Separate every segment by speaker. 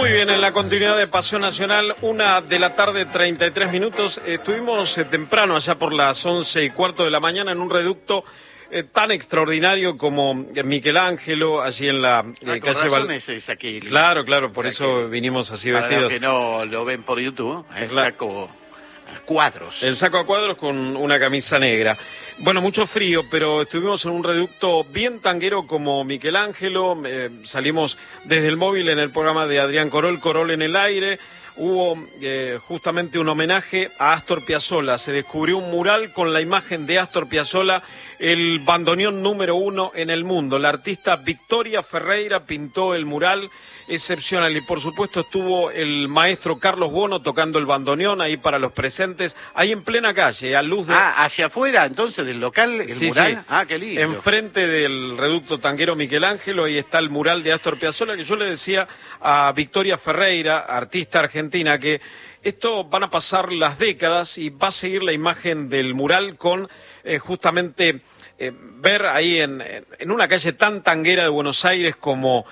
Speaker 1: Muy bien, en la continuidad de Pasión Nacional, 1:33 p.m. Estuvimos temprano, allá por las 11:15 de la mañana, en un reducto tan extraordinario como Michelangelo, allí en la calle
Speaker 2: Aquí.
Speaker 1: Claro, por eso vinimos así
Speaker 2: para
Speaker 1: vestidos.
Speaker 2: Los que no lo ven por YouTube, el saco a cuadros.
Speaker 1: El saco a cuadros con una camisa negra. Bueno, mucho frío, pero estuvimos en un reducto bien tanguero como Michelangelo. Salimos desde el móvil en el programa de Adrián Corol en el aire. Hubo justamente un homenaje a Astor Piazzolla. Se descubrió un mural con la imagen de Astor Piazzolla, el bandoneón número 1 en el mundo. La artista Victoria Ferreira pintó el mural excepcional y por supuesto estuvo el maestro Carlos Buono tocando el bandoneón ahí para los presentes, ahí en plena calle, a luz de...
Speaker 2: hacia afuera entonces del local, el mural. Sí. Qué lindo.
Speaker 1: Enfrente del reducto tanguero Michelangelo, ahí está el mural de Astor Piazzolla, que yo le decía a Victoria Ferreira, artista argentina, que esto van a pasar las décadas y va a seguir la imagen del mural con justamente ver ahí en una calle tan tanguera de Buenos Aires como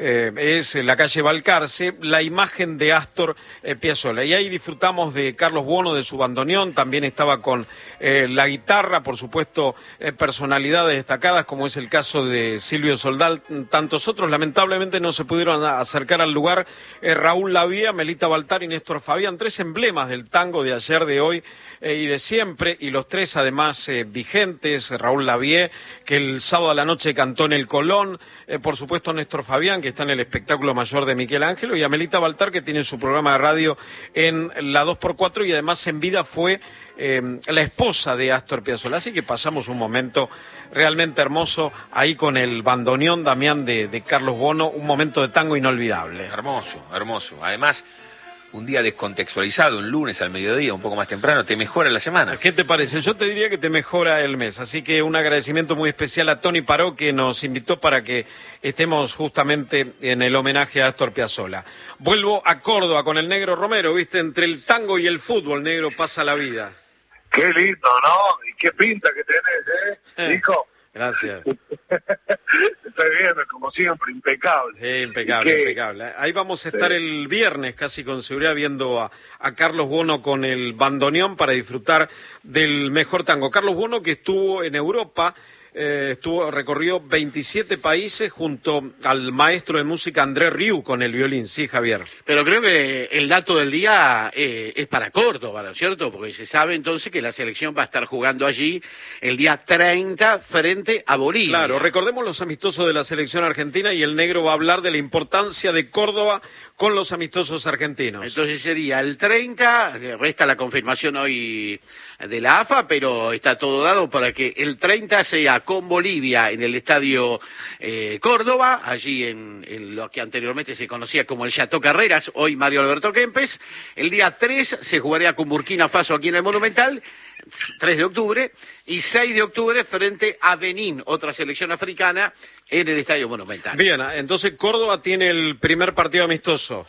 Speaker 1: es la calle Balcarce, la imagen de Astor Piazzolla. Y ahí disfrutamos de Carlos Buono, de su bandoneón, también estaba con la guitarra, por supuesto, personalidades destacadas, como es el caso de Silvio Soldán, tantos otros. Lamentablemente no se pudieron acercar al lugar Raúl Lavie, Melita Baltar y Néstor Fabián, tres emblemas del tango de ayer, de hoy y de siempre, y los tres además vigentes. Raúl Lavie, que el sábado a la noche cantó en el Colón, por supuesto Néstor Fabián, que está en el espectáculo mayor de Michelangelo, y Amelita Baltar, que tiene su programa de radio en la 2x4 y además en vida fue la esposa de Astor Piazzolla. Así que pasamos un momento realmente hermoso ahí con el bandoneón, Damián, de Carlos Buono, un momento de tango inolvidable.
Speaker 3: Hermoso. Además, un día descontextualizado, un lunes al mediodía, un poco más temprano, te mejora la semana.
Speaker 1: ¿Qué te parece? Yo te diría que te mejora el mes, así que un agradecimiento muy especial a Tony Paró, que nos invitó para que estemos justamente en el homenaje a Astor Piazzolla. Vuelvo a Córdoba con el Negro Romero, ¿viste? Entre el tango y el fútbol, Negro, pasa la vida.
Speaker 4: Qué lindo, ¿no? Y qué pinta que tenés, Hijo.
Speaker 1: Gracias.
Speaker 4: Estoy viendo, como siempre, impecable.
Speaker 1: Sí, impecable. Ahí vamos a estar el viernes, casi con seguridad, viendo a Carlos Buono con el bandoneón para disfrutar del mejor tango. Carlos Buono, que estuvo en Europa, recorrió 27 países junto al maestro de música André Rieu con el violín. Sí, Javier.
Speaker 2: Pero creo que el dato del día es para Córdoba, ¿no es cierto? Porque se sabe entonces que la selección va a estar jugando allí el día 30 frente a Bolivia.
Speaker 1: Claro, recordemos los amistosos de la selección argentina y el Negro va a hablar de la importancia de Córdoba con los amistosos argentinos.
Speaker 2: Entonces sería el 30, resta la confirmación hoy de la AFA, pero está todo dado para que el 30 sea con Bolivia en el estadio Córdoba, allí en lo que anteriormente se conocía como el Chateau Carreras, hoy Mario Alberto Kempes. El día 3 se jugaría con Burkina Faso aquí en el Monumental, 3 de octubre, y 6 de octubre frente a Benín, otra selección africana, en el estadio Monumental.
Speaker 1: Bien, entonces Córdoba tiene el primer partido amistoso.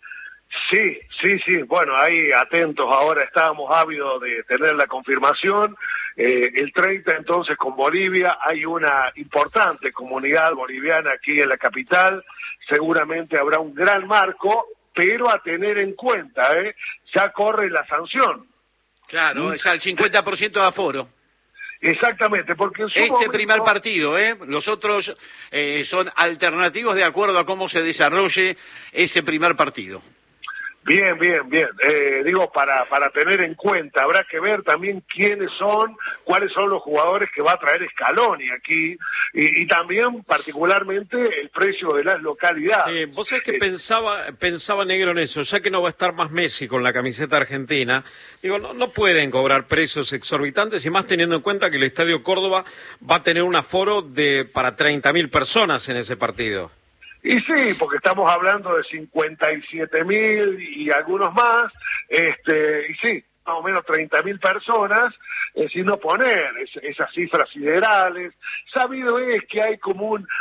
Speaker 4: Sí. Bueno, ahí atentos, ahora estábamos ávidos de tener la confirmación. El 30 entonces con Bolivia, hay una importante comunidad boliviana aquí en la capital, seguramente habrá un gran marco, pero a tener en cuenta, ya corre la sanción.
Speaker 2: Claro, es al 50% de aforo.
Speaker 4: Exactamente, porque en su
Speaker 2: momento... primer partido, los otros son alternativos de acuerdo a cómo se desarrolle ese primer partido.
Speaker 4: Bien. Digo, para tener en cuenta, habrá que ver también cuáles son los jugadores que va a traer Scaloni aquí, y también particularmente el precio de las localidades.
Speaker 1: Vos sabés que pensaba Negro en eso, ya que no va a estar más Messi con la camiseta argentina, digo, no pueden cobrar precios exorbitantes, y más teniendo en cuenta que el Estadio Córdoba va a tener un aforo para 30.000 personas en ese partido.
Speaker 4: Y sí, porque estamos hablando de 57.000 y algunos más, y sí, o menos 30.000 personas, sino poner esas cifras siderales. Sabido es que hay como un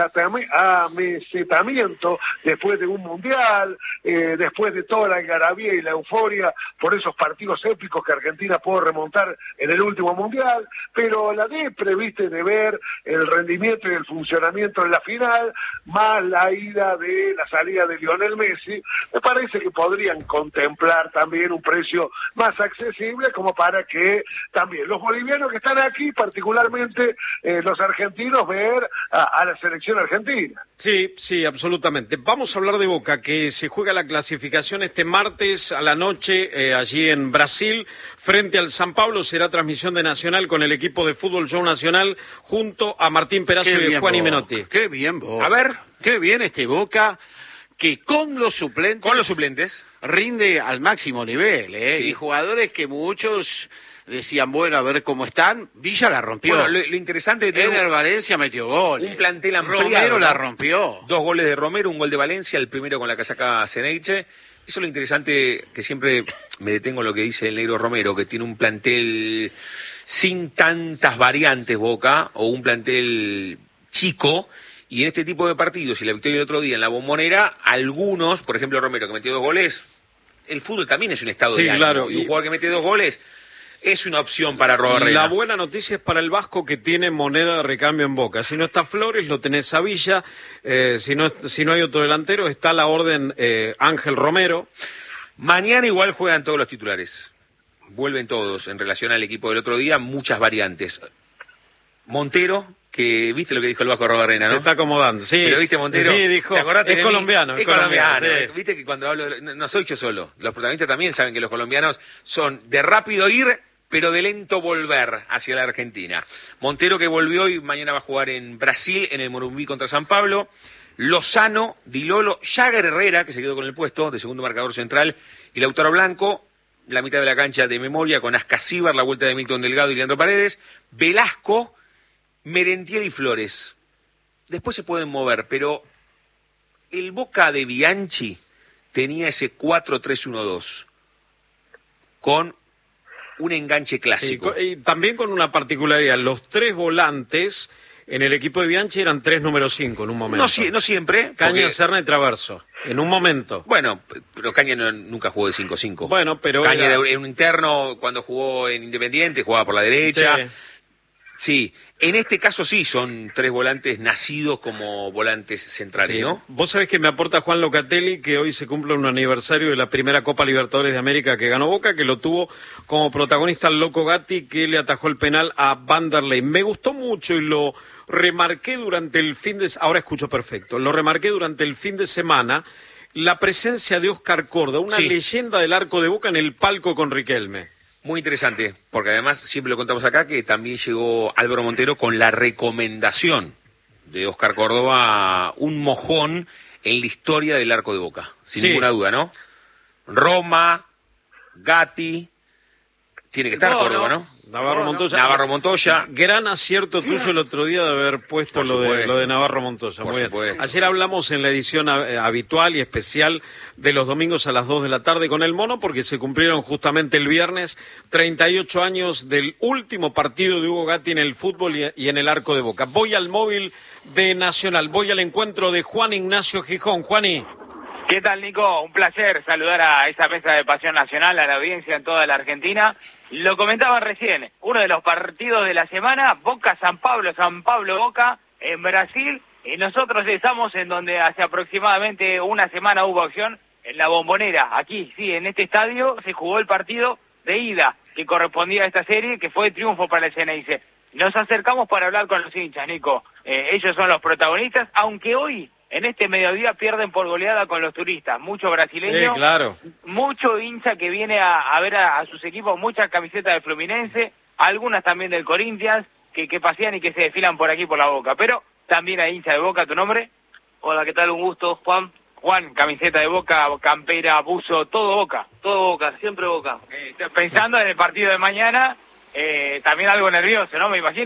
Speaker 4: amesetamiento después de un mundial, después de toda la algarabía y la euforia por esos partidos épicos que Argentina pudo remontar en el último mundial, pero la depre, viste, de ver el rendimiento y el funcionamiento en la final, más la salida de Lionel Messi, me parece que podrían contemplar también un precio más accesible, como para que también los bolivianos que están aquí, particularmente los argentinos, ver a la selección argentina.
Speaker 1: Sí, sí, absolutamente. Vamos a hablar de Boca, que se juega la clasificación este martes a la noche allí en Brasil, frente al San Pablo. Será transmisión de Nacional con el equipo de fútbol Show Nacional, junto a Martín Perazo y Juan y Menotti.
Speaker 2: Qué bien, Boca.
Speaker 3: A ver.
Speaker 2: Qué bien este Boca, que con los suplentes rinde al máximo nivel,
Speaker 3: Sí.
Speaker 2: Y jugadores que muchos decían, bueno, a ver cómo están. Villa la rompió.
Speaker 3: Bueno, lo interesante de tener
Speaker 2: Ener Valencia metió goles.
Speaker 3: un plantel ampliado.
Speaker 2: Romero
Speaker 3: ¿no?
Speaker 2: la rompió.
Speaker 3: 2 goles de Romero, un gol de Valencia, el primero con la casaca Ceneice. Eso es lo interesante, que siempre me detengo en lo que dice el negro Romero, que tiene un plantel sin tantas variantes, Boca, o un plantel chico. Y en este tipo de partidos, y la victoria del otro día en la Bombonera, algunos, por ejemplo Romero, que metió 2 goles, el fútbol también es un estado de ánimo.
Speaker 1: Claro.
Speaker 3: Y un jugador que mete 2 goles es una opción para Roberto Reina.
Speaker 1: La buena noticia es para el Vasco, que tiene moneda de recambio en Boca. Si no está Flores, lo tenés a Villa. Si no hay otro delantero, está la orden Ángel Romero.
Speaker 3: Mañana igual juegan todos los titulares. Vuelven todos en relación al equipo del otro día, muchas variantes. Montero, que viste lo que dijo el Vasco Roberto Reina, ¿no?
Speaker 1: Se está acomodando, sí.
Speaker 3: Pero viste Montero,
Speaker 1: Sí, dijo,
Speaker 3: ¿te acordaste
Speaker 1: es
Speaker 3: de
Speaker 1: colombiano.
Speaker 3: mí? Es colombiano.
Speaker 1: Sí.
Speaker 3: Viste que cuando hablo, no soy yo solo. Los protagonistas también saben que los colombianos son de rápido ir, pero de lento volver hacia la Argentina. Montero, que volvió y mañana va a jugar en Brasil, en el Morumbi contra San Pablo. Lozano, Di Lolo, Jagger Herrera, que se quedó con el puesto de segundo marcador central, y Lautaro Blanco, la mitad de la cancha de memoria, con Ascasíbar, la vuelta de Milton Delgado y Leandro Paredes, Velasco, Merentiel y Flores. Después se pueden mover, pero el Boca de Bianchi tenía ese 4-3-1-2 con un enganche clásico.
Speaker 1: Sí, y también con una particularidad, los 3 volantes en el equipo de Bianchi eran 3 número 5 en un momento.
Speaker 3: No siempre.
Speaker 1: Caña,
Speaker 3: porque,
Speaker 1: Serna y Traverso, en un momento.
Speaker 3: bueno, pero Caña nunca jugó de 5-5.
Speaker 1: Bueno, pero
Speaker 3: Caña era un interno cuando jugó en Independiente, jugaba por la derecha.
Speaker 1: Sí.
Speaker 3: Sí, en este caso sí, son 3 volantes nacidos como volantes centrales,
Speaker 1: Sí.
Speaker 3: ¿no?
Speaker 1: Vos sabés que me aporta Juan Locatelli, que hoy se cumple un aniversario de la primera Copa Libertadores de América que ganó Boca, que lo tuvo como protagonista el Loco Gatti, que le atajó el penal a Vanderlei. Me gustó mucho y lo remarqué durante el ahora escucho perfecto, lo remarqué durante el fin de semana, la presencia de Oscar Córdoba, una
Speaker 3: Sí.
Speaker 1: leyenda del arco de Boca en el palco con Riquelme.
Speaker 3: Muy interesante, porque además siempre lo contamos acá, que también llegó Álvaro Montero con la recomendación de Oscar Córdoba, un mojón en la historia del arco de Boca, sin
Speaker 1: Sí.
Speaker 3: ninguna duda, ¿no? Roma, Gatti, tiene que estar Córdoba, ¿no? Navarro Montoya.
Speaker 1: Gran acierto tuyo el otro día de haber puesto
Speaker 3: Por
Speaker 1: lo
Speaker 3: supuesto.
Speaker 1: de Navarro Montoya.
Speaker 3: Por
Speaker 1: Muy bien.
Speaker 3: supuesto.
Speaker 1: Ayer hablamos en la edición habitual y especial de los domingos a las 2 de la tarde con el Mono, porque se cumplieron justamente el viernes 38 años del último partido de Hugo Gatti en el fútbol y en el arco de Boca. Voy al móvil de Nacional, voy al encuentro de Juan Ignacio Gijón. Juani.
Speaker 5: ¿Qué tal, Nico? Un placer saludar a esa mesa de Pasión Nacional, a la audiencia en toda la Argentina. Lo comentaban recién, uno de los partidos de la semana, Boca-San Pablo-Boca en Brasil, y nosotros estamos en donde hace aproximadamente una semana hubo acción en la Bombonera. Aquí, sí, en este estadio se jugó el partido de ida que correspondía a esta serie, que fue triunfo para el Ceneice. Nos acercamos para hablar con los hinchas, Nico. Ellos son los protagonistas, aunque hoy, en este mediodía, pierden por goleada con los turistas. Mucho brasileño,
Speaker 1: Claro.
Speaker 5: mucho hincha que viene a ver a sus equipos, muchas camisetas de Fluminense, algunas también del Corinthians, que pasean y que se desfilan por aquí por la Boca. Pero también hay hincha de Boca. ¿Tu nombre?
Speaker 6: Hola, ¿qué tal? Un gusto, Juan.
Speaker 5: Juan, camiseta de Boca, campera, buzo, todo Boca.
Speaker 6: Todo Boca, siempre Boca.
Speaker 5: Pensando en el partido de mañana, también algo nervioso, ¿no? Me imagino.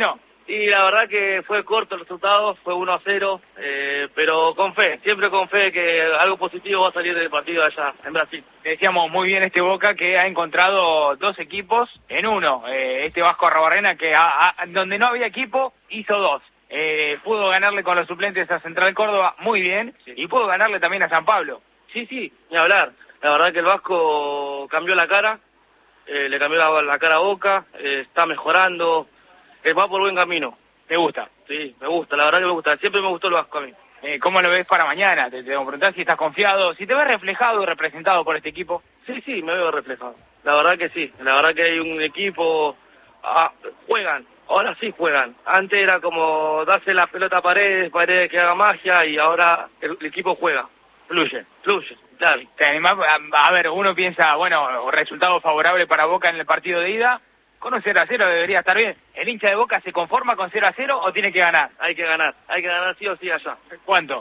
Speaker 6: Y la verdad que fue corto el resultado, fue 1-0, pero con fe, siempre con fe que algo positivo va a salir del partido allá en Brasil.
Speaker 5: Decíamos muy bien este Boca que ha encontrado dos equipos en uno. Este Vasco Arrobarrena que donde no había equipo hizo dos. Pudo ganarle con los suplentes a Central Córdoba muy bien, sí. Y pudo ganarle también a San Pablo.
Speaker 6: Sí, ni hablar. La verdad que el Vasco cambió la cara, le cambió la cara a Boca, está mejorando. Va por buen camino.
Speaker 5: ¿Te gusta?
Speaker 6: Sí, me gusta, la verdad que me gusta. Siempre me gustó el Vasco a mí.
Speaker 5: ¿Cómo lo ves para mañana? Te voy a preguntar si estás confiado, si te ves reflejado y representado por este equipo.
Speaker 6: Sí, me veo reflejado. La verdad que sí. La verdad que hay un equipo... juegan, ahora sí juegan. Antes era como darse la pelota a Paredes que haga magia, y ahora el equipo juega. Fluye, claro.
Speaker 5: ¿Te animás? A ver, uno piensa, bueno, resultado favorable para Boca en el partido de ida. Con un 0-0 debería estar bien. ¿El hincha de Boca se conforma con 0-0 o tiene que ganar?
Speaker 6: Hay que ganar sí o sí allá.
Speaker 5: ¿Cuánto?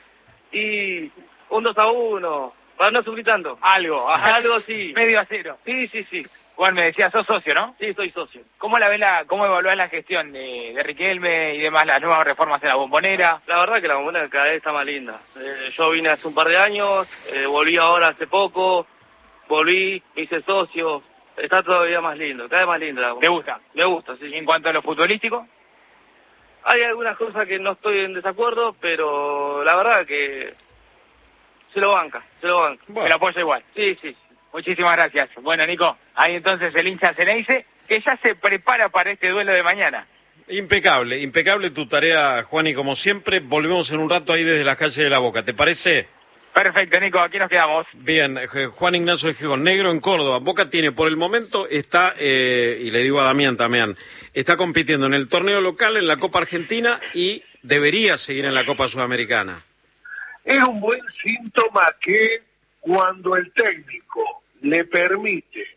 Speaker 6: Y un 2-1, para no subir tanto.
Speaker 5: Algo
Speaker 6: sí.
Speaker 5: Medio a cero.
Speaker 6: Sí.
Speaker 5: Juan, me decía, sos socio, ¿no?
Speaker 6: Sí, soy socio.
Speaker 5: ¿Cómo evaluás la gestión de Riquelme y demás, las nuevas reformas en la Bombonera?
Speaker 6: La verdad que la Bombonera cada vez está más linda. Yo vine hace un par de años, volví ahora hace poco, me hice socio. Está todavía más lindo, cada vez más linda.
Speaker 5: ¿Te gusta?
Speaker 6: Me gusta, sí.
Speaker 5: ¿Y en cuanto a lo futbolístico?
Speaker 6: Hay algunas cosas que no estoy en desacuerdo, pero la verdad que se lo banca.
Speaker 5: Bueno. ¿Se lo apoya igual?
Speaker 6: Sí.
Speaker 5: Muchísimas gracias. Bueno, Nico, ahí entonces el hincha Ceneice, que ya se prepara para este duelo de mañana.
Speaker 1: Impecable tu tarea, Juan, y como siempre, volvemos en un rato ahí desde las calles de La Boca, ¿te parece?
Speaker 5: Perfecto, Nico, aquí nos quedamos.
Speaker 1: Bien, Juan Ignacio de Gijón, Negro en Córdoba. Boca tiene, por el momento, y le digo a Damián también, está compitiendo en el torneo local, en la Copa Argentina, y debería seguir en la Copa Sudamericana.
Speaker 4: Es un buen síntoma que cuando el técnico le permite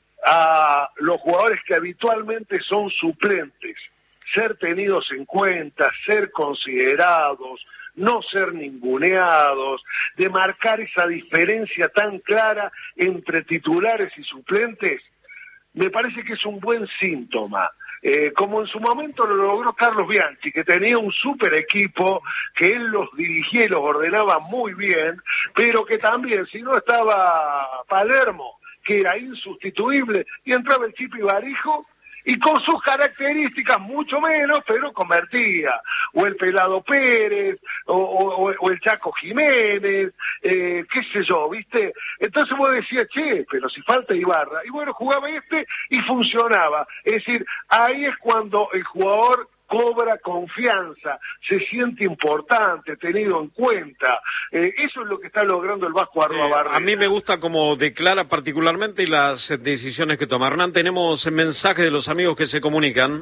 Speaker 4: a los jugadores que habitualmente son suplentes ser tenidos en cuenta, ser considerados, no ser ninguneados, de marcar esa diferencia tan clara entre titulares y suplentes, me parece que es un buen síntoma. Como en su momento lo logró Carlos Bianchi, que tenía un super equipo, que él los dirigía y los ordenaba muy bien, pero que también, si no estaba Palermo, que era insustituible, y entraba el Chipi Barijo, y con sus características mucho menos, pero convertía. O el Pelado Pérez, o el Chaco Jiménez, qué sé yo, ¿viste? Entonces vos decías, pero si falta Ibarra. Y bueno, jugaba y funcionaba. Es decir, ahí es cuando el jugador cobra confianza, se siente importante, tenido en cuenta. Eso es lo que está logrando el Vasco Arrobarrena.
Speaker 1: A mí me gusta cómo declara particularmente y las decisiones que toma. Hernán, tenemos mensajes de los amigos que se comunican.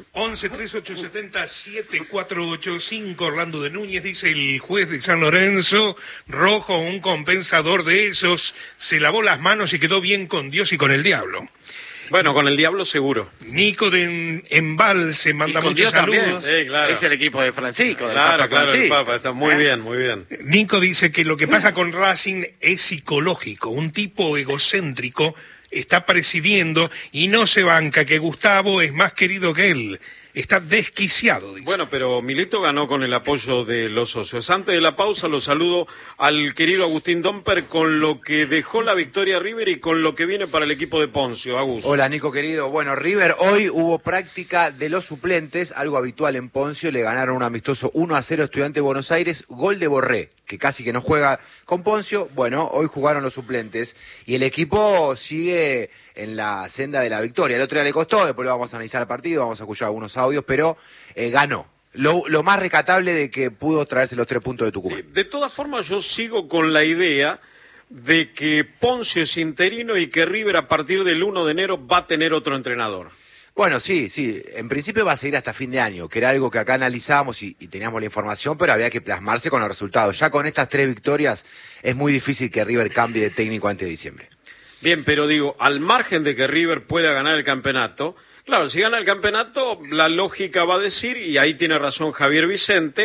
Speaker 7: 11-3870-7485, Orlando de Núñez, dice el juez de San Lorenzo, Rojo, un compensador de esos, se lavó las manos y quedó bien con Dios y con el diablo.
Speaker 1: Bueno, con el diablo seguro.
Speaker 7: Nico de Embalse manda muchos saludos.
Speaker 2: Sí, claro. Es el equipo de Francisco, del
Speaker 1: claro,
Speaker 2: Papa Francisco.
Speaker 1: El Papa, está muy bien.
Speaker 7: Nico dice que lo que pasa con Racing es psicológico. Un tipo egocéntrico está presidiendo y no se banca que Gustavo es más querido que él. Está desquiciado, dice.
Speaker 1: Bueno, pero Milito ganó con el apoyo de los socios. Antes de la pausa, lo saludo al querido Agustín Domper con lo que dejó la victoria River y con lo que viene para el equipo de Poncio. Agus.
Speaker 8: Hola, Nico, querido. Bueno, River, hoy hubo práctica de los suplentes, algo habitual en Poncio. Le ganaron un amistoso 1-0 Estudiantes de Buenos Aires, gol de Borré, que casi que no juega con Poncio. Bueno, hoy jugaron los suplentes y el equipo sigue en la senda de la victoria. El otro día le costó, después lo vamos a analizar el partido, vamos a escuchar algunos audios, pero ganó. Lo más rescatable de que pudo traerse los 3 puntos de Tucumán.
Speaker 1: Sí, de todas formas, yo sigo con la idea de que Poncio es interino y que River a partir del 1 de enero va a tener otro entrenador.
Speaker 8: Bueno, sí, en principio va a seguir hasta fin de año, que era algo que acá analizábamos y teníamos la información, pero había que plasmarse con los resultados. Ya con estas 3 victorias es muy difícil que River cambie de técnico antes de diciembre.
Speaker 1: Bien, pero digo, al margen de que River pueda ganar el campeonato, claro, si gana el campeonato, la lógica va a decir, y ahí tiene razón Javier Vicente,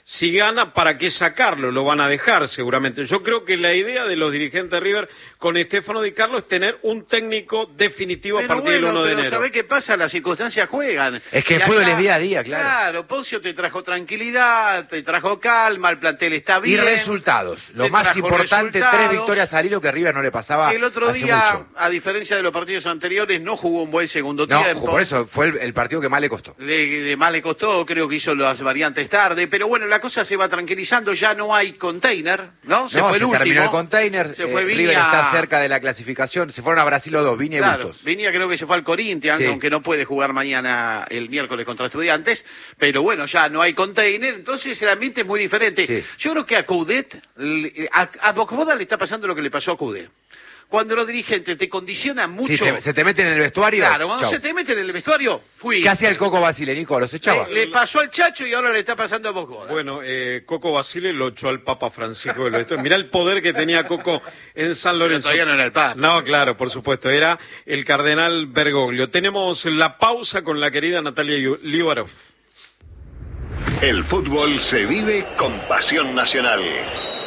Speaker 1: si gana, ¿para qué sacarlo? Lo van a dejar seguramente. Yo creo que la idea de los dirigentes de River con Stefano Di Carlo es tener un técnico definitivo a partir del 1 de enero.
Speaker 2: ¿Sabés qué pasa? Las circunstancias juegan.
Speaker 8: Es que el fútbol es día a día, claro.
Speaker 2: Claro, Poncio te trajo tranquilidad, te trajo calma, el plantel está bien.
Speaker 8: Y resultados. Lo más importante, 3 victorias al hilo que River no le pasaba
Speaker 2: el otro
Speaker 8: hace
Speaker 2: día,
Speaker 8: mucho.
Speaker 2: a diferencia de los partidos anteriores, no jugó un buen segundo
Speaker 8: No,
Speaker 2: tiempo.
Speaker 8: por eso fue el partido que más le costó.
Speaker 2: Más le costó, creo que hizo las variantes tarde, pero bueno, la cosa se va tranquilizando, ya no hay container, ¿no?
Speaker 8: Se terminó el container,
Speaker 2: se fue
Speaker 8: River está cerca de la clasificación, se fueron a Brasil los dos, Viña y Bustos.
Speaker 2: Viña creo que se fue al Corinthians, aunque no puede jugar mañana el miércoles contra Estudiantes, pero bueno, ya no hay container, entonces el ambiente es muy diferente.
Speaker 8: Sí.
Speaker 2: Yo creo que a Coudet, a Bocomoda le está pasando lo que le pasó a Coudet. Cuando los dirigentes te condicionan mucho...
Speaker 8: Sí, se te meten en el vestuario.
Speaker 2: Claro, cuando
Speaker 8: chau.
Speaker 2: se te meten en el vestuario, fui.
Speaker 8: ¿Qué hacía el Coco Basile, Nico? ¿Los echaba?
Speaker 2: Le pasó al Chacho y ahora le está pasando a Bocomoda.
Speaker 1: Bueno, Coco Basile lo echó al Papa Francisco de los Estados. Mirá el poder que tenía Coco en San Lorenzo.
Speaker 2: Pero todavía no era el Papa.
Speaker 1: No, claro, por supuesto, era el cardenal Bergoglio. Tenemos la pausa con la querida Natalia Liubarov.
Speaker 9: El fútbol se vive con pasión nacional.